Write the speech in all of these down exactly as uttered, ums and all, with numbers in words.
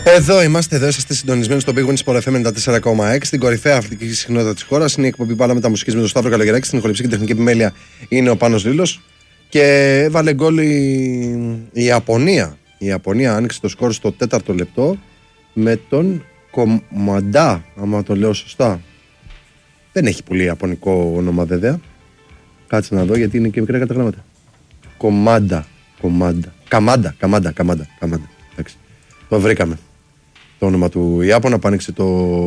Εδώ είμαστε, εδώ είσαστε συντονισμένοι στο Big Win Sport εφ εμ ενενήντα τέσσερα κόμμα έξι, στην κορυφαία αθλητική συχνότητα της χώρας. Είναι η εκπομπή Μπάλα Μεταμουσικής με τον Σταύρο Καλογεράκη. Στην ηχοληψία και τεχνική επιμέλεια είναι ο Πάνος Λίλος. Και έβαλε γκολ η... η Ιαπωνία. Η Ιαπωνία άνοιξε το σκορ στο τέταρτο λεπτό με τον Κομαντά, άμα το λέω σωστά. Δεν έχει πολύ ιαπωνικό όνομα βέβαια. Κάτσε να δω γιατί είναι και μικρά καταγράμματα. Κομάντα. Κομάντα. Καμάντα. Καμάντα. Καμάντα. Καμάντα. Εντάξει. Το βρήκαμε. Το όνομα του Ιάπωνα που άνοιξε το.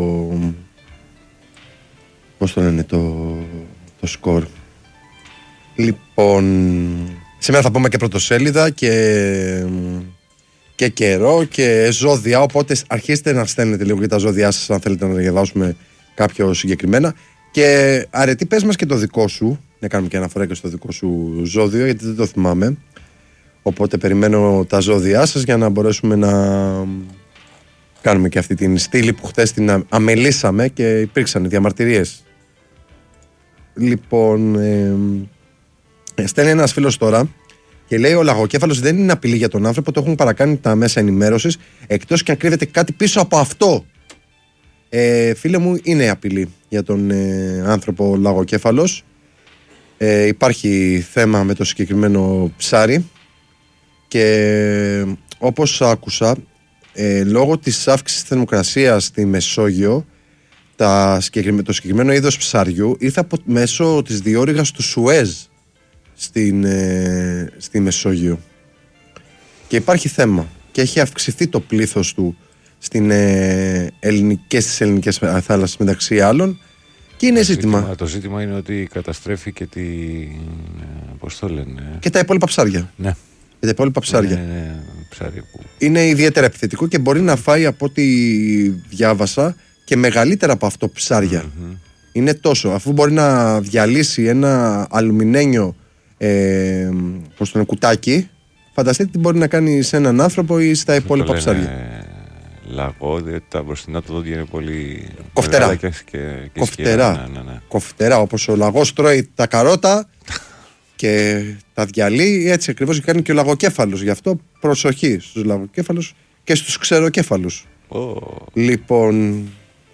Πώς το λένε, το, το σκορ. Λοιπόν. Σήμερα θα πούμε και πρωτοσέλιδα και. και καιρό και ζώδια. Οπότε αρχίστε να στέλνετε λίγο για τα ζώδιά σας, αν θέλετε να διαβάσουμε κάποιο συγκεκριμένα. Και Αρετή, πες μας και το δικό σου. Να κάνουμε και αναφορά και στο δικό σου ζώδιο, γιατί δεν το θυμάμαι. Οπότε περιμένω τα ζώδιά σας για να μπορέσουμε να κάνουμε και αυτή την στήλη που χτες την αμελήσαμε και υπήρξαν διαμαρτυρίες. Λοιπόν, ε, στέλνει ένας φίλος τώρα και λέει: ο λαγοκέφαλος δεν είναι απειλή για τον άνθρωπο, το έχουν παρακάνει τα μέσα ενημέρωσης, εκτός και αν κρύβεται κάτι πίσω από αυτό. Ε, φίλε μου, είναι απειλή για τον ε, άνθρωπο λαγοκέφαλος. Ε, υπάρχει θέμα με το συγκεκριμένο ψάρι και όπως άκουσα, ε, λόγω της αύξησης της θερμοκρασίας στη Μεσόγειο, τα, το συγκεκριμένο είδος ψαριού ήρθε από μέσω της διόρυγας του Σουέζ στην, ε, στη Μεσόγειο και υπάρχει θέμα και έχει αυξηθεί το πλήθος του στην ε, ελληνικές, στις ελληνικές θάλασσες μεταξύ άλλων και είναι το ζήτημα. ζήτημα. Το ζήτημα είναι ότι καταστρέφει και τη... πώς το λένε... και τα υπόλοιπα ψάρια. Ναι. Και τα υπόλοιπα ψάρια. Ναι, ναι, ναι, ψάρια που... Είναι ιδιαίτερα επιθετικό και μπορεί να φάει, από ό,τι διάβασα, και μεγαλύτερα από αυτό ψάρια. Mm-hmm. Είναι τόσο. Αφού μπορεί να διαλύσει ένα αλουμινένιο ε, πώς το λένε, κουτάκι, φανταστείτε τι μπορεί να κάνει σε έναν άνθρωπο ή στα υπόλοιπα ψάρια. Λαγό, διότι τα μπροστινά του δόντια είναι πολύ κοφτερά. Και, και κοφτερά. Ναι, ναι, ναι. Κοφτερά, όπως ο λαγός τρώει τα καρότα και τα διαλύει, έτσι ακριβώς κάνει και ο λαγοκέφαλος. Γι' αυτό προσοχή στους λαγοκέφαλους και στους ξεροκέφαλους. Oh. Λοιπόν,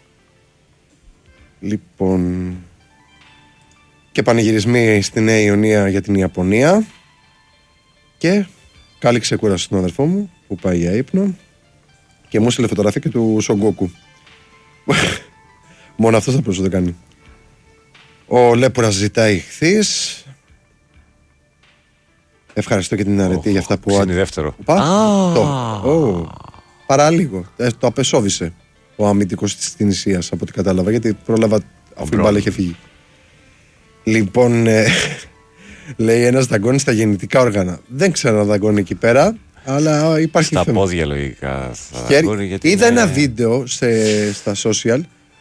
λοιπόν και πανηγυρισμοί στη Νέα Ιωνία για την Ιαπωνία και καλή ξεκούραση στον αδερφό μου που πάει για ύπνο. Και μου έστειλε φωτογραφία και του Σογκόκου. Μόνο αυτός θα μπορούσε να το κάνει. Ο Λέπουρας ζητάει χθες. Ευχαριστώ και την Αρετή oh, για αυτά που... Είναι δεύτερο. Πα, ah. το. Oh. Παράλιγο. Ε, το απεσόβησε ο αμυντικός της Τινησίας, από ό,τι κατάλαβα, γιατί πρόλαβα αφού η μπάλα είχε φύγει. Λοιπόν, ε, λέει ένας δαγκώνει στα γεννητικά όργανα. Δεν ξέρω να δαγκώνει εκεί πέρα. Αλλά υπάρχει στα θέμα. Πόδια λογικά θα Χέρι... Είδα είναι... ένα βίντεο σε... στα social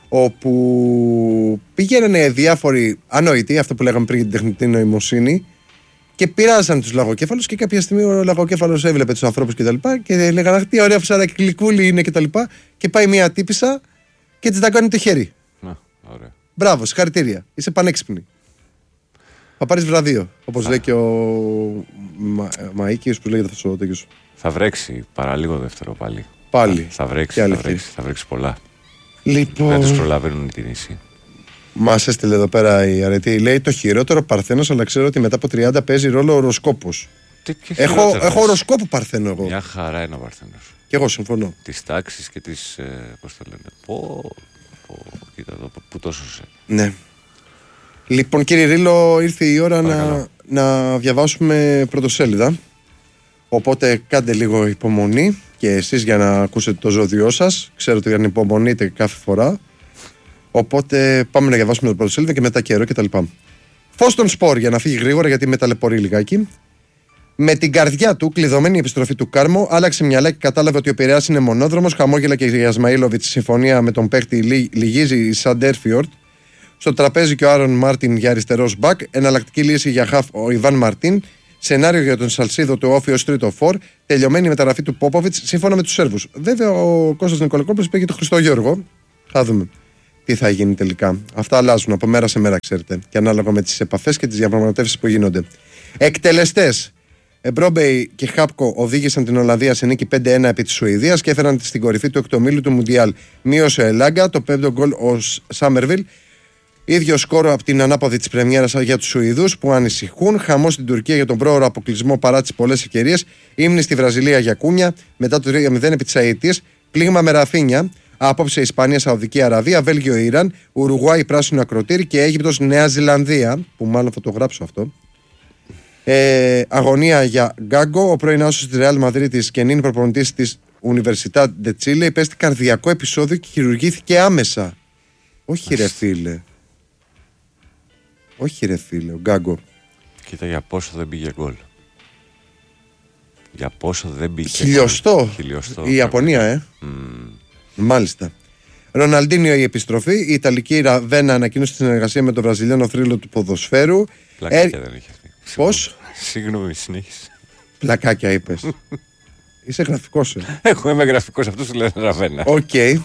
όπου πήγαιναν διάφοροι ανόητοι, αυτό που λέγαμε πριν για την τεχνητή νοημοσύνη, και πειράζαν τους λαγοκέφαλους και κάποια στιγμή ο λαγοκέφαλος έβλεπε τους ανθρώπους και τα λοιπά και λέγανε τι ωραία ψαράκι γλυκούλη είναι και τα λοιπά, και πάει μια τύπισσα και της δαγκώνει το χέρι. Να, ωραία. Μπράβο, συγχαρητήρια, είσαι πανέξυπνη. Θα πάρεις βραβείο, όπως θα... λέει και ο Μα... Μαΐκης που λέγεται αυτό ο τέτοιος. Θα βρέξει παραλίγο δεύτερο πάλι. Πάλι. Θα, θα, βρέξει, θα, βρέξει, θα βρέξει πολλά. Λοιπόν... Δεν τους προλαβαίνουν την ίση. Μας έστειλε εδώ πέρα η Αρετή. Λέει το χειρότερο Παρθένος, αλλά ξέρω ότι μετά από τριάντα παίζει ρόλο ο οροσκόπος. Έχω, έχω οροσκόπο Παρθένο εγώ. Μια χαρά είναι ο Παρθένος. Και εγώ συμφωνώ. Τις τάξεις και τις. Ε, πώς το λένε. Πω, πω, κοίτα εδώ, που τόσο σε. Ναι. Λοιπόν, κύριε Ρίλο, ήρθε η ώρα να, να διαβάσουμε πρωτοσέλιδα. Οπότε κάντε λίγο υπομονή και εσείς για να ακούσετε το ζώδιό σας. Ξέρω ότι ανυπομονείτε κάθε φορά. Οπότε πάμε να διαβάσουμε το πρωτοσέλιδα και μετά καιρό κτλ. Φως στον σπορ για να φύγει γρήγορα, γιατί με ταλαιπωρεί λιγάκι. Με την καρδιά του, κλειδωμένη η επιστροφή του Κάρμο, άλλαξε μυαλά και κατάλαβε ότι ο Πειραιάς είναι μονόδρομος. Χαμόγελα και η Ασμαήλοβιτς, συμφωνία με τον παίχτη λυγίζει η Σαντέρφιορτ. Στο τραπέζι και ο Άρον Μάρτιν για αριστερός μπακ. Εναλλακτική λύση για χαφ ο Ιβάν Μαρτίν. Σενάριο για τον Σαλσίδο του Όφη ως τρίτο φορ. Τελειωμένη η μεταγραφή του Πόποβιτς σύμφωνα με τους Σέρβους. Βέβαια ο Κώστας Νικολακόπουλος πήγε το Χριστό Γιώργο. Θα δούμε τι θα γίνει τελικά. Αυτά αλλάζουν από μέρα σε μέρα, ξέρετε. Και ανάλογα με τις επαφές και τις διαπραγματεύσεις που γίνονται. Εκτελεστές. Μπρόμπεϊ και Χάπκο οδήγησαν την Ολλανδία σε νίκη πέντε ένα επί της Σουηδίας και έφεραν στην κορυφή του εκτομήλου του Μουντιάλ. Μείωσε ο Ελάγκα, το πέμπτο γκολ ο Σάμερβιλ. Ίδιο σκόρο από την ανάποδη της πρεμιέρας για τους Σουηδούς που ανησυχούν. Χαμός στην Τουρκία για τον πρόωρο αποκλεισμό παρά τις πολλές ευκαιρίες. Ύμνη στη Βραζιλία για κούνια μετά το τρία μηδέν επί της Αιτίας. Πλήγμα με Ραφίνια. Απόψε Ισπανία, Σαουδική Αραβία, Βέλγιο, Ιράν, Ουρουγουάη, Πράσινο Ακροτήρι και Αίγυπτος, Νέα Ζηλανδία. Που μάλλον θα το γράψω αυτό. Ε, αγωνία για Γκάγκο. Ο πρώην άσος της Ρεάλ Μαδρίτης και νυν προπονητής της Universidad de Chile υπέστη καρδιακό επεισόδιο και χειρουργήθηκε άμεσα. Όχι ρε φίλε. Όχι ρε φίλε, ο Γκάγκο. Κοίτα για πόσο δεν πήγε γκολ. Για πόσο δεν πήγε. Χιλιοστό. Χιλιοστό. Η Ιαπωνία, ε. Mm. Μάλιστα. Ροναλντίνιο η επιστροφή. Η Ιταλική Ραβένα ανακοίνωσε τη συνεργασία με τον Βραζιλιάνο θρύλο του ποδοσφαίρου. Πλακάκια ε... δεν είχε αυτή. Πώς? Συγγνώμη, συνέχισε. Πλακάκια είπες. Είσαι γραφικός, ε. Εγώ είμαι γραφικός, αυτό σου λένε Ραβένα. Οκ. Okay.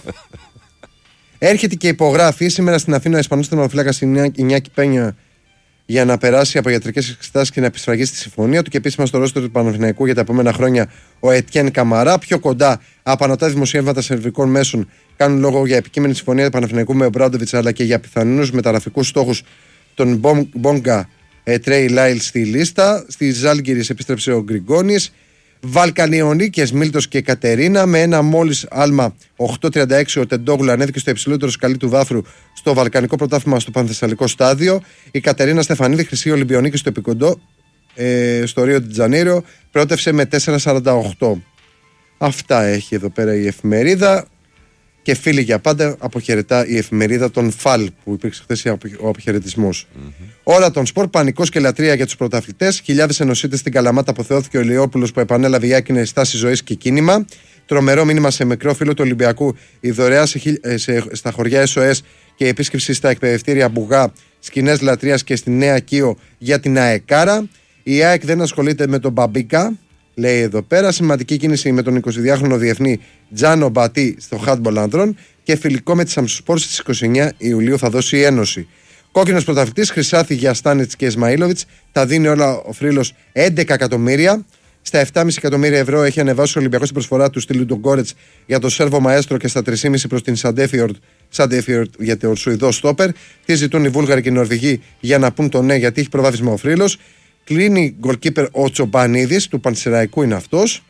Έρχεται και υπογράφει σήμερα στην Αθήνα ο Ισπανός τερματοφύλακας Ινιάκη Πένια για να περάσει από ιατρικές εξετάσεις και να επισφραγίσει τη συμφωνία του και επίσημα στο ρόστερ του Παναθηναϊκού για τα επόμενα χρόνια ο Ετιέν Καμαρά. Πιο κοντά, απανωτά δημοσιεύματα σερβικών μέσων κάνουν λόγο για επικείμενη συμφωνία του Παναθηναϊκού με ο Μπράντοβιτς αλλά και για πιθανούς μεταγραφικούς στόχους των Μπόγκα Τρέι Λάιλ στη λίστα. Στη Ζάλγκιρις επίστρεψε ο Γκριγκόνης. Βαλκανιονίκες, Μίλτος και Κατερίνα. Με ένα μόλις άλμα οκτώ τριάντα έξι ο Τεντόγλου ανέβηκε στο υψηλότερο σκαλί του βάθρου στο Βαλκανικό πρωτάθλημα στο Πανθεσσαλικό στάδιο. Η Κατερίνα Στεφανίδη, χρυσή Ολυμπιονίκη στο Επικοντό, ε, στο Ρίο Ντζανέιρο, πρότευσε με τέσσερα σαράντα οκτώ. Αυτά έχει εδώ πέρα η εφημερίδα. Και φίλοι για πάντα, αποχαιρετά η εφημερίδα των Φαλ που υπήρξε χθες ο αποχαιρετισμός. Mm-hmm. Ώρα των σπορ, πανικός και λατρεία για τους πρωταθλητές. Χιλιάδες ενωσίτες στην Καλαμάτα αποθεώθηκε ο Ηλιόπουλος που επανέλαβε η άκινη στάση ζωής και κίνημα. Τρομερό μήνυμα σε μικρό φίλο του Ολυμπιακού. Η δωρεά σε, σε, στα χωριά ες ο ες και η επίσκεψη στα εκπαιδευτήρια Μπουγά, σκηνές λατρείας και στη Νέα Κίο για την ΑΕΚάρα. Η ΑΕΚ δεν ασχολείται με τον Μπαμπίκα. Λέει εδώ πέρα, σημαντική κίνηση με τον εικοσιδυάχρονο διεθνή Τζάνο Μπατί στο χάντμπολ ανδρών και φιλικό με τη Σαμσουσπόρ στις είκοσι εννέα Ιουλίου θα δώσει η Ένωση. Κόκκινος πρωταθλητής, χρυσάθι για Στάνιτς και Ισμαήλοβιτς, τα δίνει όλα ο Φρύλος έντεκα εκατομμύρια. Στα επτά κόμμα πέντε εκατομμύρια ευρώ έχει ανεβάσει ο Ολυμπιακός την προσφορά του στη Λουντογκόρετς για το Σέρβο Μαέστρο και στα τρία κόμμα πέντε προς την Σαντέφιορτ για το Σουηδό Στόπερ. Τι ζητούν οι Βούλγαροι και οι Νορβηγοί για να πούν το ναι, γιατί έχει προβάδισμα ο Φρύλος. Κλείνει γκολκίπερ ο Τσομπανίδης του Πανσεραϊκού είναι αυτός.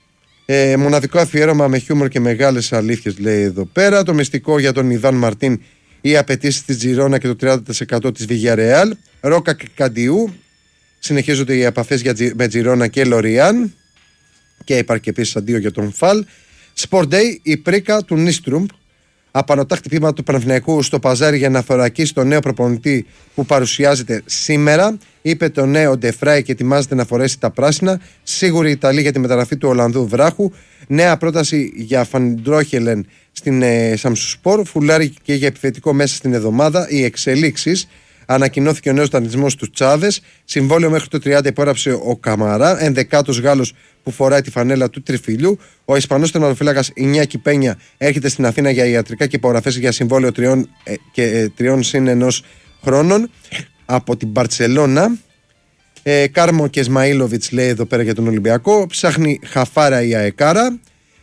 Ε, μοναδικό αφιέρωμα με χιούμορ και μεγάλες αλήθειες λέει εδώ πέρα. Το μυστικό για τον Ιδάν Μαρτίν, οι απαιτήσεις της Τζιρόνα και το τριάντα τοις εκατό της Βιγιαρεάλ. Ρόκα και Καντιού. Συνεχίζονται οι επαφές με Τζιρόνα και Λοριάν. Και υπάρχει και επίσης αντίο για τον Φαλ. Sport Day, η πρίκα του Νίστρουμπ. Απανωτά χτυπήματα του Παναθηναϊκού στο παζάρι για να θωρακίσει τον νέο προπονητή που παρουσιάζεται σήμερα. Είπε το νέο Ντεφράι και ετοιμάζεται να φορέσει τα πράσινα. Σίγουρη η Ιταλία για τη μεταγραφή του Ολλανδού Βράχου. Νέα πρόταση για Φαντρόχελεν στην ε, Σαμσουσπόρ. Φουλάρι και για επιθετικό μέσα στην εβδομάδα. Οι εξελίξεις. Ανακοινώθηκε ο νέος δανεισμός του Τσάβες. Συμβόλαιο μέχρι το τριάντα υπόγραψε ο Καμαρά. Ενδεκάτος Γάλλος που φοράει τη φανέλα του Τριφυλιού. Ο Ισπανός τερματοφύλακας Ινιάκη Πένια έρχεται στην Αθήνα για ιατρικά και υπογραφές για συμβόλαιο τριών, ε, και ε, τριών συν ενός χρόνων από την Μπαρτσελώνα. Ε, Κάρμο και Σμαήλοβιτς λέει εδώ πέρα για τον Ολυμπιακό. Ψάχνει χαφάρα η ΑΕΚάρα.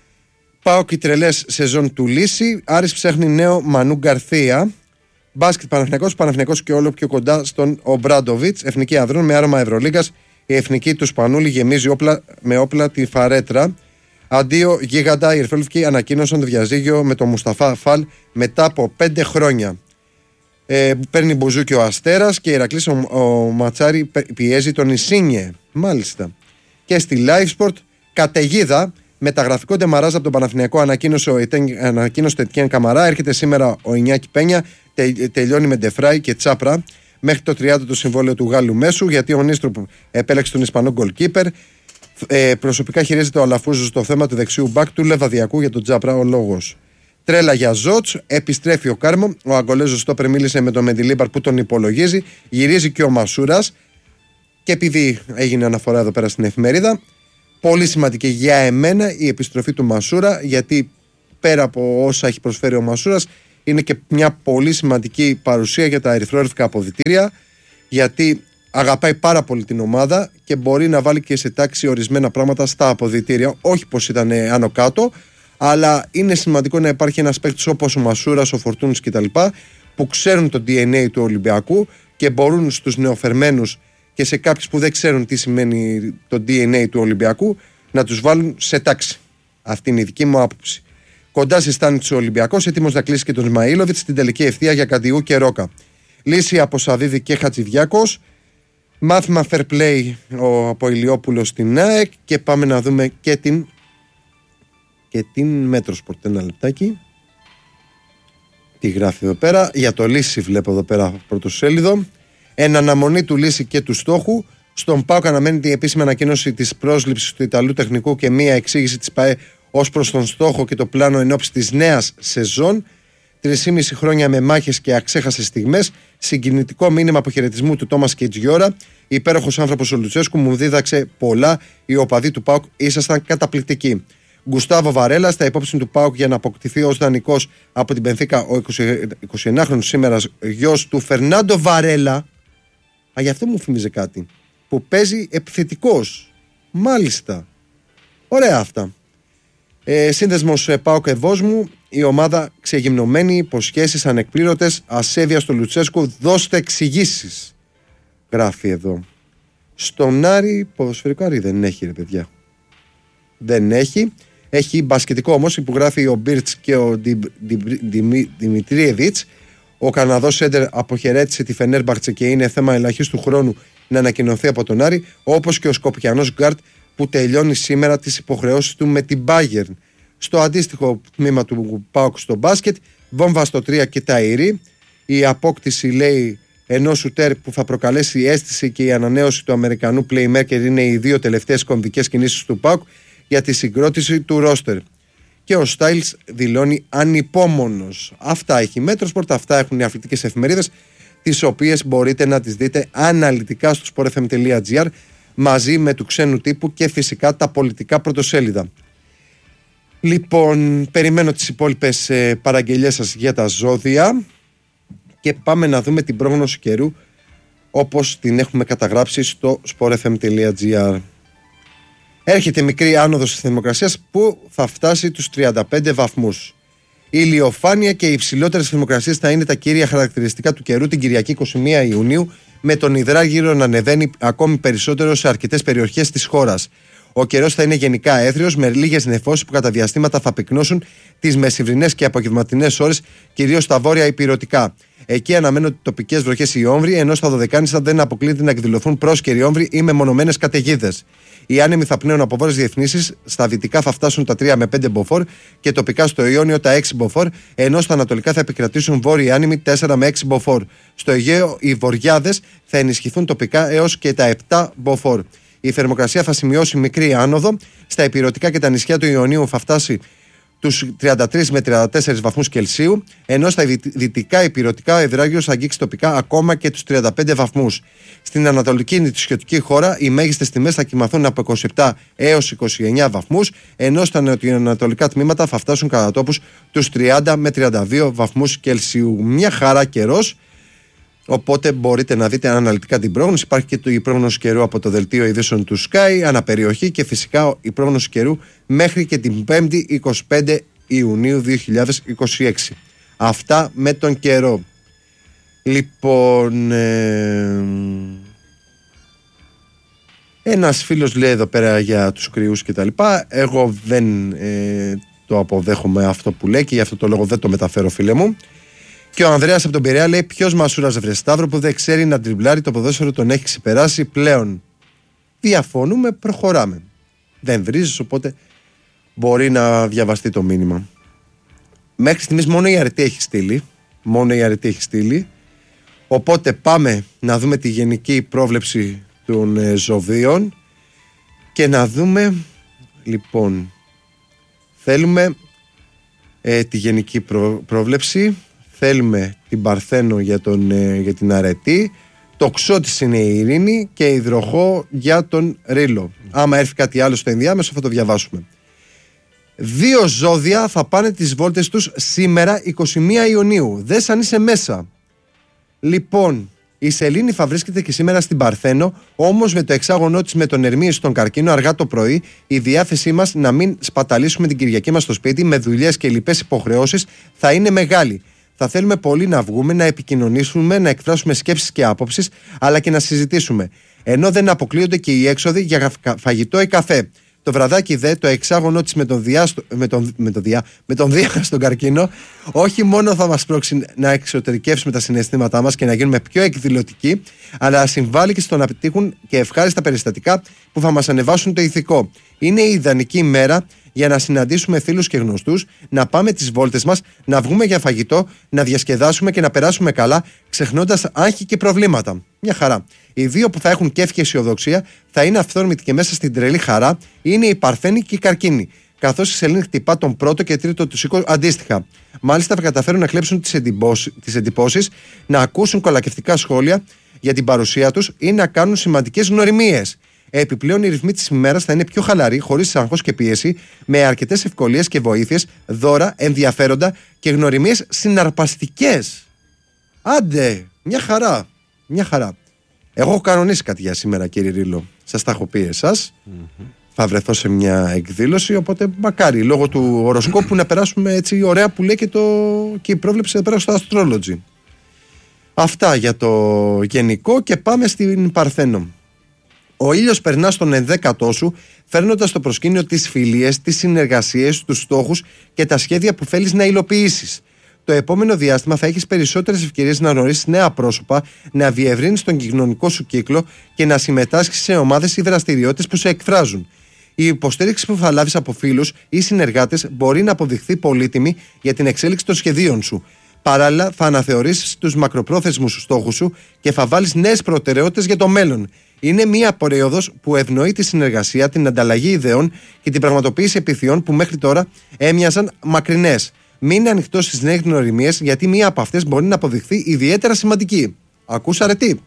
Πάω και τρελές σεζόν του Λύση. Άρης ψάχνει νέο Μανού Γκαρθία. Μπάσκετ Παναθηναϊκός, Παναθηναϊκός και όλο πιο κοντά στον Ομπράντοβιτς. Εθνική Ανδρών με άρωμα Ευρωλίγκας. Η εθνική του Σπανούλη γεμίζει όπλα, με όπλα τη Φαρέτρα. Αντίο γίγαντα, οι Ερφέλουφκοι ανακοίνωσαν το διαζύγιο με τον Μουσταφά Φαλ μετά από πέντε χρόνια. Ε, παίρνει μπουζούκι ο Αστέρας και η Ηρακλής ο, ο Ματσάρη πιέζει τον Ισίνιε. Μάλιστα. Και στη Live Sport καταιγίδα. Μεταγραφικό ντεμαράζ από τον Παναθηναϊκό ανακοίνωσε ο Ετιέν Καμαρά. Έρχεται σήμερα ο Ινιάκη Πένια. Τε, τελειώνει με Ντεφράι και Τσάπρα μέχρι το τριάντα το συμβόλαιο του Γάλλου Μέσου. Γιατί ο Νίστρουπ επέλεξε τον Ισπανό γκολκίπερ. Ε, προσωπικά χειρίζεται ο Αλαφούζο στο θέμα του δεξιού μπακ του Λεβαδιακού για τον Τσάπρα ο λόγος. Τρέλα για Ζότς. Επιστρέφει ο Κάρμο. Ο Αγκολέζος Στόπερ μίλησε με τον Μεντιλίμπαρ που τον υπολογίζει. Γυρίζει και ο Μασούρας. Και επειδή έγινε αναφορά εδώ πέρα στην εφημερίδα. Πολύ σημαντική για εμένα η επιστροφή του Μασούρα, γιατί πέρα από όσα έχει προσφέρει ο Μασούρας είναι και μια πολύ σημαντική παρουσία για τα ερυθρόλευκα αποδυτήρια, γιατί Αγαπάει πάρα πολύ την ομάδα και μπορεί να βάλει και σε τάξη ορισμένα πράγματα στα αποδυτήρια. Όχι πως ήταν άνω κάτω, αλλά είναι σημαντικό να υπάρχει ένας παίκτης όπως ο Μασούρας, ο Φορτούνης κτλ. Που ξέρουν το ντι εν έι του Ολυμπιακού και μπορούν στους νεοφερμένους και σε κάποιους που δεν ξέρουν τι σημαίνει το ντι εν έι του Ολυμπιακού να τους βάλουν σε τάξη. Αυτή είναι η δική μου άποψη. Κοντά στη στάνη του Ολυμπιακός, έτοιμος να κλείσει και τον Ισμαήλοβιτς στην τελική ευθεία για Καντιού και Ρόκα. Λύση από Σαββίδη και Χατζηδιάκος. Μάθημα fair play ο, από Ηλιόπουλος στην ΑΕΚ. Και πάμε να δούμε και την και την Μέτροσπορτ. Ένα λεπτάκι. Τι γράφει εδώ πέρα. Για το Λύση βλέπω εδώ πέρα πρωτοσέλιδο. Εν αναμονή του Λύση και του Στόχου, στον ΠΑΟΚ αναμένει την επίσημη ανακοίνωση της πρόσληψης του Ιταλού τεχνικού και μία εξήγηση της ΠΑΕ ως προς τον στόχο και το πλάνο εν ώψη της νέας σεζόν. Τρεισήμιση χρόνια με μάχες και αξέχασες στιγμές. Συγκινητικό μήνυμα αποχαιρετισμού του Τόμας Κετζιόρα. Υπέροχος άνθρωπος ο Λουτσέσκου, μου δίδαξε πολλά. Οι οπαδοί του ΠΑΟΚ ήσασταν καταπληκτικοί. Γκουστάβο Βαρέλα, στα υπόψη του ΠΑΟΚ για να αποκτηθεί ως δανεικός από την Μπενφίκα ο εικοσιενάχρονος σήμερα γιος του Φερνάντο Βαρέλα. Α, γι' αυτό μου θυμίζει κάτι. Που παίζει επιθετικός. Μάλιστα. Ωραία αυτά. Ε, Σύνδεσμος ΠΑΟΚ Ευόσμου. Η ομάδα ξεγυμνωμένη, υποσχέσεις ανεκπλήρωτες, ασέβεια στο Λουτσέσκου. Δώστε εξηγήσεις. Γράφει εδώ. Στον Άρη, ποδοσφαιρικό Άρη δεν έχει, ρε παιδιά. Δεν έχει. Έχει μπασκετικό όμως που γράφει ο Μπίρτς και ο Δημητρίεβιτς. Ο Καναδός Σέντερ αποχαιρέτησε τη Φενέρμπαχτσε και είναι θέμα ελαχίστου χρόνου να ανακοινωθεί από τον Άρη, όπως και ο Σκοπιανός Γκάρτ που τελειώνει σήμερα τις υποχρεώσεις του με την Bayern. Στο αντίστοιχο τμήμα του ΠΑΟΚ στο μπάσκετ, βόμβα στο τρία και ταΐρη. Η απόκτηση, λέει, ενός σουτέρ που θα προκαλέσει αίσθηση και η ανανέωση του Αμερικανού playmaker είναι οι δύο τελευταίες κομβικές κινήσεις του ΠΑΟΚ για τη συγκρότηση του ρόστερ. Και ο Στάιλς δηλώνει ανυπόμονος. Αυτά έχει η Μέτροσπορτ, αυτά έχουν οι αθλητικές εφημερίδες, τις οποίες μπορείτε να τις δείτε αναλυτικά στο σπορ εφ εμ τελεία τζι άρ μαζί με του ξένου τύπου και φυσικά τα πολιτικά πρωτοσέλιδα. Λοιπόν, περιμένω τις υπόλοιπες ε, παραγγελίες σας για τα ζώδια και πάμε να δούμε την πρόγνωση καιρού όπως την έχουμε καταγράψει στο σπορ εφ εμ τελεία τζι άρ. Έρχεται μικρή άνοδος της θερμοκρασίας που θα φτάσει τους τριάντα πέντε βαθμούς. Η ηλιοφάνεια και οι υψηλότερες θερμοκρασίες θα είναι τα κύρια χαρακτηριστικά του καιρού την Κυριακή εικοστή πρώτη Ιουνίου, με τον υδράγυρο να ανεβαίνει ακόμη περισσότερο σε αρκετές περιοχές της χώρας. Ο καιρός θα είναι γενικά έθριος, με λίγες νεφώσεις που κατά διαστήματα θα πυκνώσουν τις μεσημβρινές και απογευματινές ώρες, κυρίως στα βόρεια υπηρετικά. Εκεί αναμένονται τοπικές βροχές ή όμβροι, ενώ στα Δωδεκάνησα δεν αποκλείεται να εκδηλωθούν πρόσκαιροι όμβροι ή μεμονωμένες καταιγίδες. Οι άνεμοι θα πνέουν από βόρειες διευθύνσεις, στα δυτικά θα φτάσουν τα τρία με πέντε μποφόρ και τοπικά στο Ιόνιο τα έξι μποφόρ, ενώ στα ανατολικά θα επικρατήσουν βόρειοι άνεμοι τέσσερα με έξι μποφόρ. Στο Αιγαίο οι βοριάδες θα ενισχυθούν τοπικά έως και τα επτά μποφόρ. Η θερμοκρασία θα σημειώσει μικρή άνοδο. Στα υπηρετικά και τα νησιά του Ιωνίου θα φτάσει τους τριάντα τρεις με τριάντα τέσσερις βαθμούς Κελσίου, ενώ στα δυτικά υπηρετικά ο υδράγυρος θα αγγίξει τοπικά ακόμα και τους τριάντα πέντε βαθμούς. Στην ανατολική νησιωτική χώρα οι μέγιστες τιμές θα κυμαθούν από είκοσι επτά έως είκοσι εννέα βαθμούς, ενώ στα νοτιοανατολικά τμήματα θα φτάσουν κατά τόπους τους τριάντα με τριάντα δύο βαθμούς Κελσίου. Μια χαρά καιρός. Οπότε μπορείτε να δείτε αναλυτικά την πρόγνωση. Υπάρχει και η πρόγνωση καιρού από το δελτίο ειδήσεων του Sky, αναπεριοχή, και φυσικά η πρόγνωση καιρού μέχρι και την πέμπτη εικοστή πέμπτη Ιουνίου δύο χιλιάδες είκοσι έξι. Αυτά με τον καιρό. Λοιπόν, ε... ένας φίλος λέει εδώ πέρα για τους κρυούς και τα λοιπά. Εγώ δεν ε, το αποδέχομαι αυτό που λέει και γι' αυτό το λόγο δεν το μεταφέρω, φίλε μου. Και ο Ανδρέας από τον Πειραιά λέει: ποιος Μασούρας, βρε Σταύρο, που δεν ξέρει να τριμπλάρει το ποδόσφαιρο, τον έχει ξεπεράσει πλέον. Διαφωνούμε, προχωράμε. Δεν βρίζεις, οπότε μπορεί να διαβαστεί το μήνυμα. Μέχρι στιγμής μόνο η αρετή έχει στείλει. Μόνο η αρετή έχει στείλει. Οπότε πάμε να δούμε τη γενική πρόβλεψη των ε, ζωδίων και να δούμε. Λοιπόν, θέλουμε ε, τη γενική προ, πρόβλεψη. Θέλουμε την Παρθένο για, τον, ε, για την αρετή. Το Ξώτης είναι η Ειρήνη και υδροχό για τον Ρήλο. Άμα έρθει κάτι άλλο στο ενδιάμεσο θα το διαβάσουμε. Δύο ζώδια θα πάνε τις βόλτες τους σήμερα εικοστή πρώτη Ιουνίου. Δες αν είσαι μέσα. Λοιπόν, Η Σελήνη θα βρίσκεται και σήμερα στην Παρθένο, όμως με το εξάγωνό της με τον Ερμή στον καρκίνο αργά το πρωί, η διάθεσή μας να μην σπαταλήσουμε την Κυριακή μας στο σπίτι με δουλειές και λοιπές υποχρεώσεις θα είναι μεγάλη. Θα θέλουμε πολύ να βγούμε, να επικοινωνήσουμε, να εκφράσουμε σκέψεις και άποψεις, αλλά και να συζητήσουμε. Ενώ δεν αποκλείονται και οι έξοδοι για φαγητό ή καφέ. Το βραδάκι δε, το εξάγωνο της με τον Δία, με τον, με τον Δία, με τον Δία στον καρκίνο, όχι μόνο θα μας πρόξει να εξωτερικεύσουμε τα συναισθήματά μας και να γίνουμε πιο εκδηλωτικοί, αλλά συμβάλλει και στο να πετύχουν και ευχάριστα περιστατικά που θα μας ανεβάσουν το ηθικό. Είναι η ιδανική ημέρα για να συναντήσουμε φίλους και γνωστούς, να πάμε τις βόλτες μας, να βγούμε για φαγητό, να διασκεδάσουμε και να περάσουμε καλά, ξεχνώντας άγχη και προβλήματα. Μια χαρά. Οι δύο που θα έχουν κέφι και αισιοδοξία θα είναι αυθόρμητοι και μέσα στην τρελή χαρά είναι η Παρθένη και η Καρκίνη. Καθώς η Σελήνη χτυπά τον πρώτο και τρίτο του οίκο αντίστοιχα. Μάλιστα θα καταφέρουν να κλέψουν τις εντυπώσεις, τις εντυπώσεις, να ακούσουν κολακευτικά σχόλια για την παρουσία τους ή να κάνουν σημαντικές γνωριμίες. Επιπλέον, οι ρυθμοί της ημέρας θα είναι πιο χαλαροί, χωρίς άγχος και πίεση, με αρκετές ευκολίες και βοήθειες, δώρα, ενδιαφέροντα και γνωριμίες συναρπαστικές. Άντε, μια χαρά. Μια χαρά. Εγώ έχω κανονίσει κάτι για σήμερα, κύριε Ρήλο. Σας τα έχω πει εσάς. Mm-hmm. Θα βρεθώ σε μια εκδήλωση, οπότε μακάρι λόγω του οροσκόπου να περάσουμε έτσι ωραία που λέει και, το... και η πρόβλεψη να πέρασε στο Astrology. Αυτά για το γενικό και πάμε στην Παρθένο. Ο ήλιος περνά στον ενδέκατό σου, φέρνοντας στο προσκήνιο τις φιλίες, τις συνεργασίες, τους στόχους και τα σχέδια που θέλεις να υλοποιήσεις. Το επόμενο διάστημα θα έχεις περισσότερες ευκαιρίες να γνωρίσεις νέα πρόσωπα, να διευρύνεις τον κοινωνικό σου κύκλο και να συμμετάσχεις σε ομάδες ή δραστηριότητες που σε εκφράζουν. Η υποστήριξη που θα λάβεις από φίλους ή συνεργάτες μπορεί να αποδειχθεί πολύτιμη για την εξέλιξη των σχεδίων σου. Παράλληλα, θα αναθεωρήσεις τους μακροπρόθεσμους στόχους σου και θα βάλεις νέες προτεραιότητες για το μέλλον. Είναι μια περίοδος που ευνοεί τη συνεργασία, την ανταλλαγή ιδεών και την πραγματοποίηση επιθειών που μέχρι τώρα έμοιαζαν μακρινές. Μην ανοιχτός στις νέες γνωριμίες, γιατί μία από αυτές μπορεί να αποδειχθεί ιδιαίτερα σημαντική. Ακούς αρετή.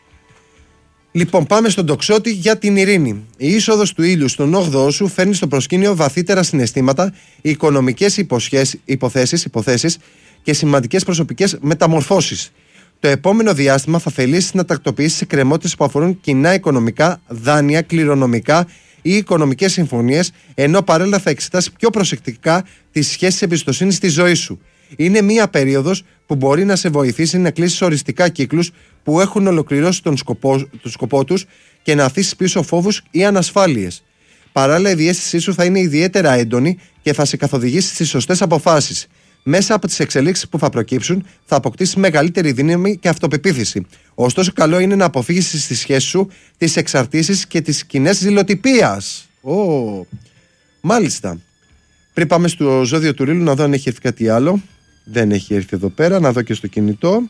Λοιπόν, πάμε στον τοξότη για την ειρήνη. Η είσοδος του ήλιου στον όγδοο σου φέρνει στο προσκήνιο βαθύτερα συναισθήματα, οικονομικές υποθέσεις, υποθέσεις και σημαντικές προσωπικές μεταμορφώσεις. Το επόμενο διάστημα θα θελήσεις να τακτοποιήσεις εκκρεμότητες που αφορούν κοινά οικονομικά, δάνεια, κληρονομικά ή οικονομικές συμφωνίες, ενώ παράλληλα θα εξετάσεις πιο προσεκτικά τις σχέσεις εμπιστοσύνης στη ζωή σου. Είναι μία περίοδος που μπορεί να σε βοηθήσει να κλείσεις οριστικά κύκλους που έχουν ολοκληρώσει τον σκοπό, τον σκοπό τους και να αφήσεις πίσω φόβους ή ανασφάλειες. Παράλληλα, η διαίσθησή σου θα είναι ιδιαίτερα έντονη και θα σε καθοδηγήσει στις σωστές αποφάσεις. Μέσα από τις εξελίξεις που θα προκύψουν, θα αποκτήσεις μεγαλύτερη δύναμη και αυτοπεποίθηση. Ωστόσο, καλό είναι να αποφύγεις στις σχέσεις σου τις εξαρτήσεις και τις κοινές ζηλοτυπίας. Oh. Μάλιστα. Πριν πάμε στο ζώδιο του Ρήλου, να δω αν έχει έρθει κάτι άλλο. Δεν έχει έρθει εδώ πέρα. Να δω και στο κινητό.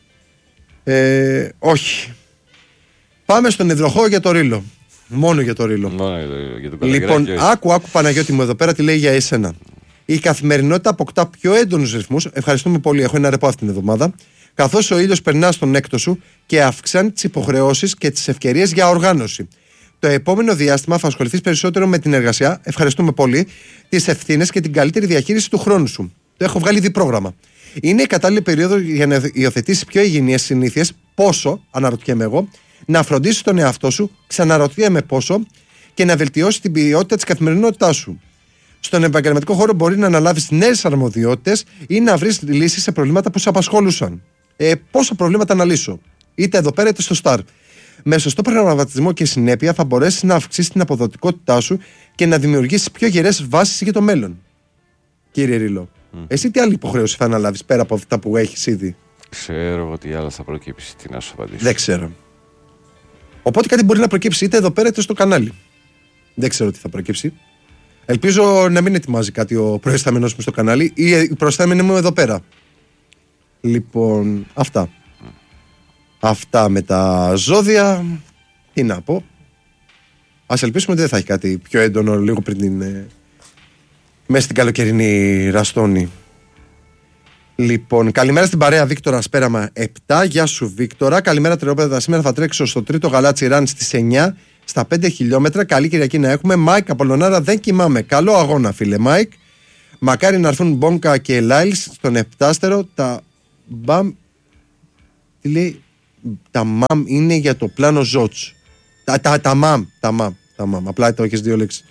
Ε, όχι. Πάμε στον υδροχόο για το Ρήλο. Μόνο για το Ρήλο. Μόνο για το Λοιπόν, άκου, άκου Παναγιώτη μου εδώ πέρα τι λέει για εσένα. Η καθημερινότητα αποκτά πιο έντονους ρυθμούς. Ευχαριστούμε πολύ. Έχω ένα ρεπό αυτήν την εβδομάδα. Καθώς ο ήλιος περνά στον έκτο σου και αυξάνει τις υποχρεώσεις και τις ευκαιρίες για οργάνωση. Το επόμενο διάστημα θα ασχοληθείς περισσότερο με την εργασία. Ευχαριστούμε πολύ. Τις ευθύνες και την καλύτερη διαχείριση του χρόνου σου. Το έχω βγάλει ήδη πρόγραμμα. Είναι η κατάλληλη περίοδο για να υιοθετήσεις πιο υγιεινές συνήθειες. Πόσο, αναρωτιέμαι εγώ, να φροντίσεις τον εαυτό σου, ξαναρωτιέμαι πόσο, και να βελτιώσεις την ποιότητα της καθημερινότητάς σου. Στον επαγγελματικό χώρο μπορεί να αναλάβεις νέες αρμοδιότητες ή να βρεις λύσεις σε προβλήματα που σε απασχολούσαν. Ε, πόσα προβλήματα να λύσω, είτε εδώ πέρα είτε στο Star. Με σωστό προγραμματισμό και συνέπεια θα μπορέσεις να αυξήσεις την αποδοτικότητά σου και να δημιουργήσεις πιο γερές βάσεις για το μέλλον. Κύριε Ρήλο, mm. εσύ τι άλλη υποχρέωση θα αναλάβεις πέρα από αυτά που έχεις ήδη? Ξέρω ότι άλλα θα προκύψει. Τι να σου απαντήσω. Δεν ξέρω. Οπότε κάτι μπορεί να προκύψει είτε εδώ πέρα είτε στο κανάλι. Δεν ξέρω τι θα προκύψει. Ελπίζω να μην ετοιμάζει κάτι ο προϊστάμενος μου στο κανάλι ή η προϊστάμενη μου εδώ πέρα. Λοιπόν, αυτά. Mm. Αυτά με τα ζώδια. Τι να πω. Ας ελπίσουμε ότι δεν θα έχει κάτι πιο έντονο λίγο πριν την... Ε, μέσα στην καλοκαιρινή ραστόνη. Λοιπόν, καλημέρα στην παρέα Βίκτορα Σπέραμα επτά. Γεια σου Βίκτορα. Καλημέρα τρεόπεδα. Σήμερα θα τρέξω στο τρίτο γαλάτσι ραν στις εννιά. Στα πέντε χιλιόμετρα. Καλή Κυριακή να έχουμε. Μάικ Απολωνάρα, δεν κοιμάμαι. Καλό αγώνα, φίλε Μάικ. Μακάρι να έρθουν Μπόμκα και Λάιλς στον επτάστερο. Τα μπαμ. Τι λέει. τα μαμ είναι για το πλάνο Ζότς. Τα, τα, τα μαμ, τα μαμ, τα μαμ. Απλά το έχεις δύο λέξεις.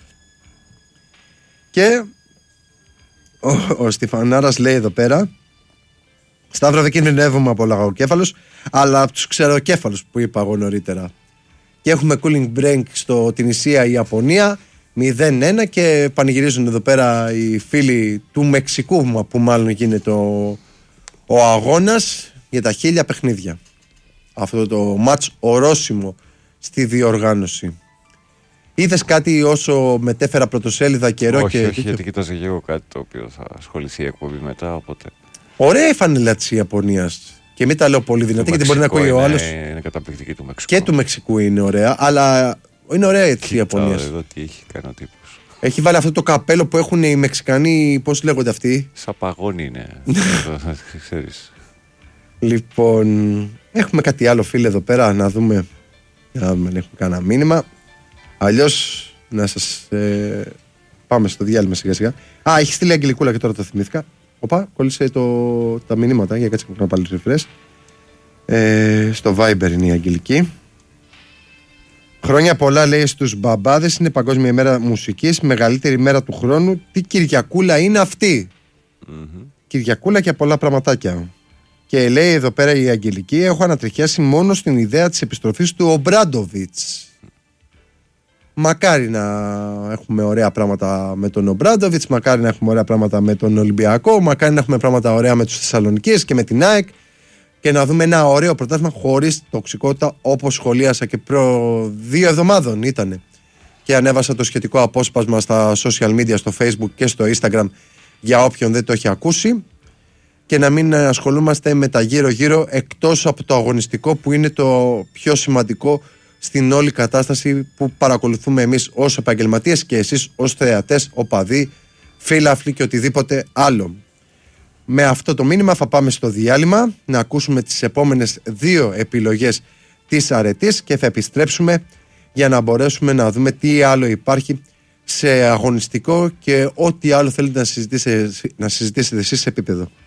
Και ο, ο Στιφανάρας λέει εδώ πέρα, Σταύρο, δεν κινδυνεύουμε από λαγοκέφαλους, αλλά από τους ξεροκέφαλους που είπα εγώ νωρίτερα. Και έχουμε cooling break στο Τινησία, η Ιαπωνία, μηδέν ένα, και πανηγυρίζουν εδώ πέρα οι φίλοι του Μεξικού, που μάλλον γίνεται ο, ο αγώνας για τα χίλια παιχνίδια. Αυτό το μάτς ορόσημο στη διοργάνωση. Είδες κάτι όσο μετέφερα πρωτοσέλιδα καιρό? Όχι, και... όχι, γιατί κοίταζε και εγώ κάτι το οποίο θα ασχοληθεί η εκπομπή μετά, οπότε... Ωραία η φανελά της Ιαπωνίας. Και μην τα λέω πολύ δυνατή, γιατί μπορεί να ακούει ο άλλος. Είναι καταπληκτική του Μεξικού. Και του Μεξικού είναι ωραία, αλλά είναι ωραία η της Ιαπωνίας. Εδώ τι έχει κάνει ο τύπος. Έχει βάλει αυτό το καπέλο που έχουν οι Μεξικανοί, πώς λέγονται αυτοί. Σαν παγόνι είναι. Ξέρεις. Λοιπόν, έχουμε κάτι άλλο, φίλε, εδώ πέρα, να δούμε. Να δούμε αν έχουμε κανένα μήνυμα. Αλλιώς να σας ε, πάμε στο διάλειμμα σιγά σιγά. Α, έχει στείλει Αγγελικούλα και τώρα το θυμήθηκα. Οπα, κόλλησε το, τα μηνύματα, για κάτσε να πάλι refresh. Ε, στο Viber είναι η Αγγελική. Χρόνια πολλά, λέει, στους μπαμπάδες. Είναι Παγκόσμια ημέρα μουσικής, μεγαλύτερη μέρα του χρόνου. Τι Κυριακούλα είναι αυτή? Mm-hmm. Κυριακούλα και πολλά πραγματάκια. Και λέει εδώ πέρα η Αγγελική, έχω ανατριχιάσει μόνο στην ιδέα της επιστροφής του Ομπράντοβιτς. Μακάρι να έχουμε ωραία πράγματα με τον Ομπράντοβιτς, μακάρι να έχουμε ωραία πράγματα με τον Ολυμπιακό, μακάρι να έχουμε πράγματα ωραία με τους Θεσσαλονικείς και με την ΑΕΚ, και να δούμε ένα ωραίο πρωτάθλημα χωρίς τοξικότητα, όπως σχολίασα και προ δύο εβδομάδων ήτανε. Και ανέβασα το σχετικό απόσπασμα στα social media, στο Facebook και στο Instagram, για όποιον δεν το έχει ακούσει. Και να μην ασχολούμαστε με τα γύρω-γύρω, εκτός από το αγωνιστικό, που είναι το πιο σημαντικό στην όλη κατάσταση που παρακολουθούμε εμείς ως επαγγελματίες και εσείς ως θεατές, οπαδοί, φίλαθλοι και οτιδήποτε άλλο. Με αυτό το μήνυμα θα πάμε στο διάλειμμα, να ακούσουμε τις επόμενες δύο επιλογές της αρετής και θα επιστρέψουμε για να μπορέσουμε να δούμε τι άλλο υπάρχει σε αγωνιστικό και ό,τι άλλο θέλετε να συζητήσετε, να συζητήσετε εσείς σε επίπεδο.